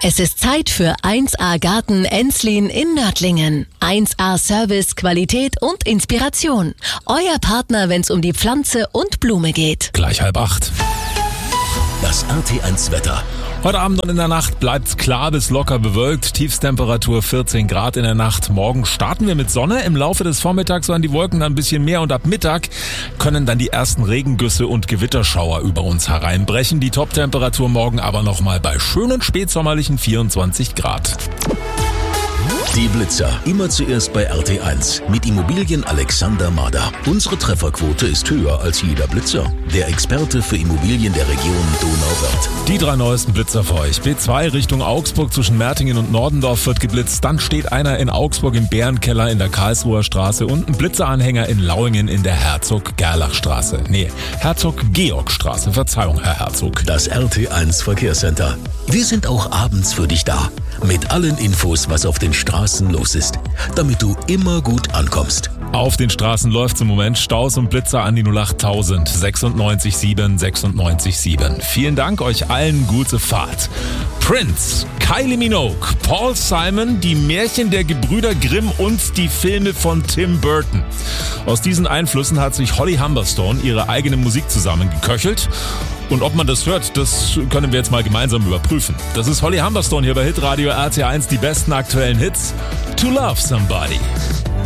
Es ist Zeit für 1A Garten Enslin in Nördlingen. 1A Service, Qualität und Inspiration. Euer Partner, wenn es um die Pflanze und Blume geht. Gleich 7:30. Das RT1 Wetter. Heute Abend und in der Nacht bleibt's klar bis locker bewölkt. Tiefstemperatur 14 Grad in der Nacht. Morgen starten wir mit Sonne. Im Laufe des Vormittags werden die Wolken dann ein bisschen mehr und ab Mittag können dann die ersten Regengüsse und Gewitterschauer über uns hereinbrechen. Die Toptemperatur morgen aber nochmal bei schönen spätsommerlichen 24 Grad. Die Blitzer. Immer zuerst bei RT1 mit Immobilien Alexander Mader. Unsere Trefferquote ist höher als jeder Blitzer. Der Experte für Immobilien der Region Donauwörth. Die 3 neuesten Blitzer für euch. B2 Richtung Augsburg zwischen Mertingen und Nordendorf wird geblitzt. Dann steht einer in Augsburg im Bärenkeller in der Karlsruher Straße und ein Blitzeranhänger in Lauingen in der Herzog-Gerlach-Straße. Nee, Herzog-Georg-Straße. Verzeihung, Herr Herzog. Das RT1 Verkehrscenter. Wir sind auch abends für dich da. Mit allen Infos, was auf den Straßen los ist, damit du immer gut ankommst. Auf den Straßen läuft's im Moment. Staus und Blitzer an die 08000 96 7 96 7. Vielen Dank, euch allen gute Fahrt. Prince, Kylie Minogue, Paul Simon, die Märchen der Gebrüder Grimm und die Filme von Tim Burton. Aus diesen Einflüssen hat sich Holly Humberstone ihre eigene Musik zusammengeköchelt. Und ob man das hört, das können wir jetzt mal gemeinsam überprüfen. Das ist Holly Humberstone hier bei Hitradio RT1, die besten aktuellen Hits. To Love Somebody.